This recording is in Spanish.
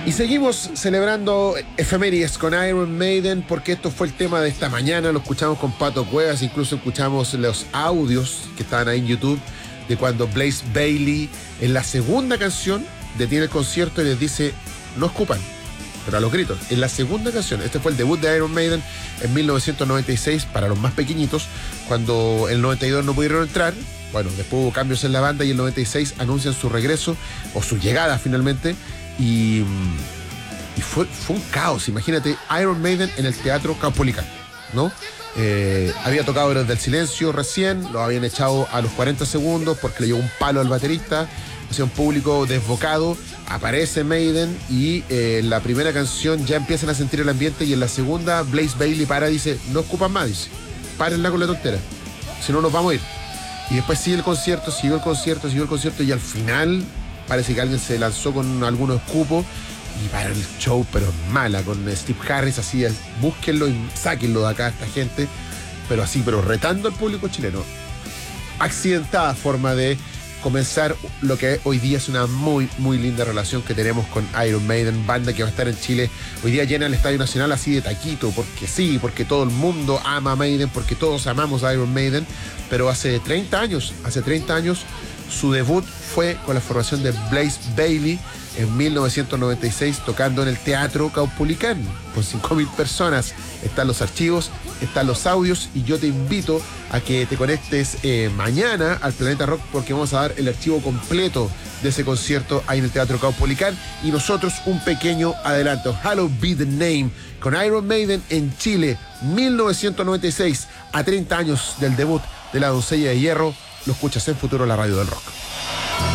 Y seguimos celebrando efemérides con Iron Maiden, porque esto fue el tema de esta mañana. Lo escuchamos con Pato Cuevas, incluso escuchamos los audios que estaban ahí en YouTube de cuando Blaze Bayley en la segunda canción detiene el concierto y les dice no escupan, pero a los gritos. En la segunda canción, este fue el debut de Iron Maiden en 1996 para los más pequeñitos, cuando el 92 no pudieron entrar. Bueno, después hubo cambios en la banda y el 96 anuncian su regreso o su llegada finalmente. Y fue un caos. Imagínate, Iron Maiden en el Teatro Caupolicán, ¿no? Había tocado Héroes del Silencio recién, lo habían echado a los 40 segundos porque le llegó un palo al baterista, hacía un público desbocado, aparece Maiden y en la primera canción ya empiezan a sentir el ambiente, y en la segunda Blaze Bayley para, dice, no escupan más, dice, párenla con la tontera, si no nos vamos a ir. Y después sigue el concierto, y al final parece que alguien se lanzó con algunos escupos y para el show, pero mala, con Steve Harris, así, búsquenlo y sáquenlo de acá a esta gente, pero así, pero retando al público chileno. Accidentada forma de comenzar lo que hoy día es una muy, muy linda relación que tenemos con Iron Maiden, banda que va a estar en Chile. Hoy día llena el Estadio Nacional así de taquito, porque sí, porque todo el mundo ama a Maiden, porque todos amamos a Iron Maiden, pero hace 30 años, su debut fue con la formación de Blaze Bayley en 1996, tocando en el Teatro Caupolicán con 5.000 personas. Están los archivos, están los audios, y yo te invito a que te conectes mañana al Planeta Rock, porque vamos a dar el archivo completo de ese concierto ahí en el Teatro Caupolicán, y nosotros un pequeño adelanto. Hallowed Be the Name con Iron Maiden en Chile, 1996, a 30 años del debut de la Doncella de Hierro. Lo escuchas en Futuro, la radio del rock.